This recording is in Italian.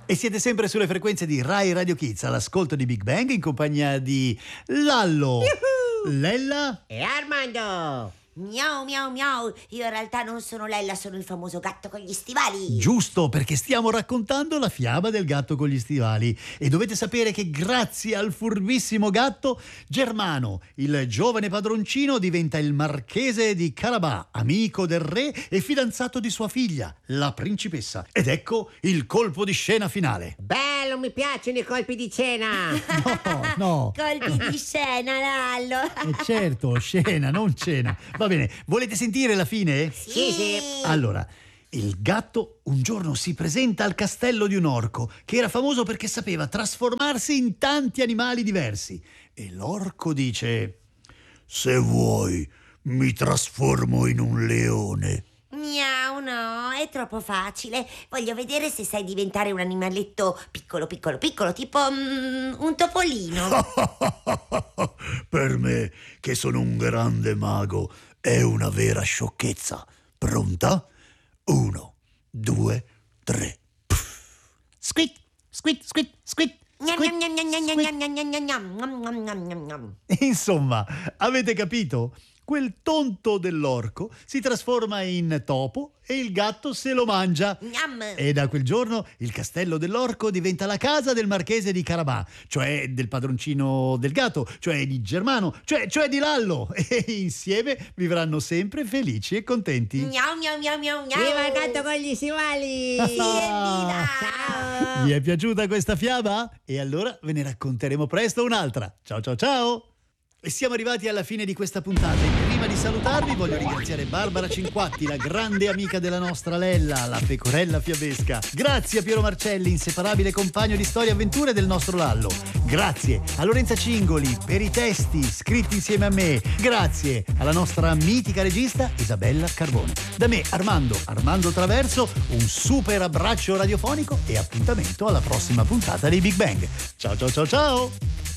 E siete sempre sulle frequenze di Rai Radio Kids, all'ascolto di Big Bang in compagnia di Lallo, Lella e Armando. Miau miau miau, io in realtà non sono Lella, sono il famoso gatto con gli stivali. Giusto, perché stiamo raccontando la fiaba del gatto con gli stivali. E dovete sapere che grazie al furbissimo gatto, Germano, il giovane padroncino, diventa il marchese di Carabà, amico del re e fidanzato di sua figlia, la principessa. Ed ecco il colpo di scena finale. Bello, mi piacciono i colpi di cena. No. Colpi di scena, Lallo. Certo, scena, non cena. Va bene, volete sentire la fine? Sì. Allora, il gatto un giorno si presenta al castello di un orco che era famoso perché sapeva trasformarsi in tanti animali diversi. E l'orco dice: se vuoi, mi trasformo in un leone. Miau, no, è troppo facile. Voglio vedere se sai diventare un animaletto piccolo, tipo un topolino. Per me, che sono un grande mago, è una vera sciocchezza. Pronta? 1, 2, 3. Squit, squit, squit, squit. Insomma, avete capito? Quel tonto dell'orco si trasforma in topo e il gatto se lo mangia. E da quel giorno il castello dell'orco diventa la casa del marchese di Carabà, cioè del padroncino del gatto, cioè di Germano, cioè di Lallo. E insieme vivranno sempre felici e contenti. Miau miau miau miau miau. Viva il gatto con gli stivali. Ciao. Vi è piaciuta questa fiaba? E allora ve ne racconteremo presto un'altra. Ciao ciao ciao! E siamo arrivati alla fine di questa puntata e prima di salutarvi voglio ringraziare Barbara Cinquatti, la grande amica della nostra Lella, la pecorella fiabesca. Grazie a Piero Marcelli, inseparabile compagno di storie e avventure del nostro Lallo. Grazie a Lorenza Cingoli per i testi scritti insieme a me. Grazie alla nostra mitica regista Isabella Carbone. Da me, Armando Traverso, un super abbraccio radiofonico e appuntamento alla prossima puntata dei Big Bang. Ciao ciao ciao ciao!